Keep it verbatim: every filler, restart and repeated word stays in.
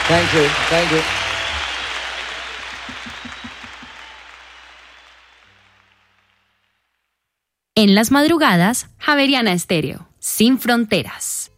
Thank you, thank you. En las madrugadas, Javeriana Estéreo, sin fronteras.